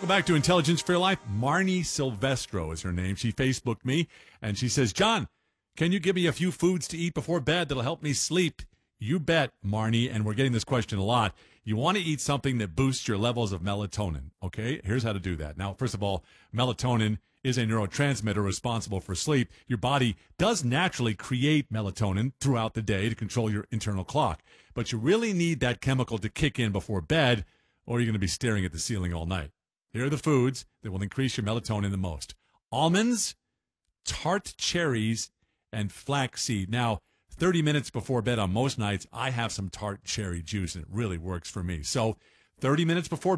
Welcome back to Intelligence for Your Life. Marnie Silvestro is her name. She Facebooked me, and she says, John, can you give me a few foods to eat before bed that'll help me sleep? You bet, Marnie, and we're getting this question a lot. You want to eat something that boosts your levels of melatonin, okay? Here's how to do that. Now, first of all, melatonin is a neurotransmitter responsible for sleep. Your body does naturally create melatonin throughout the day to control your internal clock, but you really need that chemical to kick in before bed, or you're going to be staring at the ceiling all night. Here are the foods that will increase your melatonin the most. Almonds, tart cherries, and flaxseed. Now, 30 minutes before bed on most nights, I have some tart cherry juice, and it really works for me. So 30 minutes before